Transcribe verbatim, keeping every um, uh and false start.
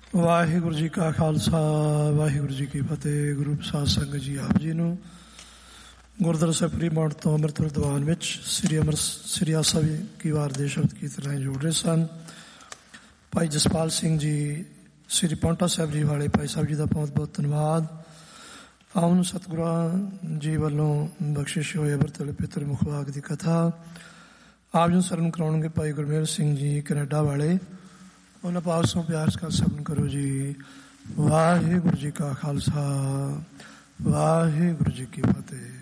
ਵਾਹਿਗੁਰੂ ਜੀ ਕਾ ਖਾਲਸਾ ਵਾਹਿਗੁਰੂ ਜੀ ਕੀ ਫਤਿਹ। ਗੁਰੂ ਪ੍ਰਸਾਦ ਸੰਗਤ ਜੀ ਆਪ ਜੀ ਨੂੰ ਗੁਰਦੁਆਰਾ ਸਾਹਿਬ ਫਰੀਮੌਂਟ ਤੋਂ ਅੰਮ੍ਰਿਤਸਰ ਦੀਵਾਨ ਵਿੱਚ ਸ੍ਰੀ ਅੰਮ੍ਰਿਤ ਸ੍ਰੀ ਆਸਾ ਵੀ ਕੀ ਵਾਰ ਦੇ ਸ਼ਬਦ ਕੀਰਤਨ ਜੋੜ ਰਹੇ ਸਨ। ਭਾਈ ਜਸਪਾਲ ਸਿੰਘ ਜੀ ਸ੍ਰੀ ਪਾਉਂਟਾ ਸਾਹਿਬ ਜੀ ਵਾਲੇ ਭਾਈ ਸਾਹਿਬ ਜੀ ਦਾ ਬਹੁਤ ਬਹੁਤ ਧੰਨਵਾਦ। ਆਪ ਨੂੰ ਸਤਿਗੁਰਾਂ ਜੀ ਵੱਲੋਂ ਬਖਸ਼ਿਸ਼ ਹੋਏ ਅੰਮ੍ਰਿਤ ਵੇਲੇ ਪਿਤਰ ਮੁਖਵਾਕ ਦੀ ਕਥਾ ਆਪ ਜੀ ਸਰਨ ਕਰਾਉਣਗੇ ਭਾਈ ਗੁਰਮੇਲ ਸਿੰਘ ਜੀ ਕੈਨੇਡਾ ਵਾਲੇ। ਉਹਨਾਂ ਪਾਸੋਂ ਪਿਆਰ ਕਰ ਸਭਨ ਕਰੋ ਜੀ। ਵਾਹਿਗੁਰੂ ਜੀ ਕਾ ਖਾਲਸਾ ਵਾਹਿਗੁਰੂ ਜੀ ਕੀ ਫਤਿਹ।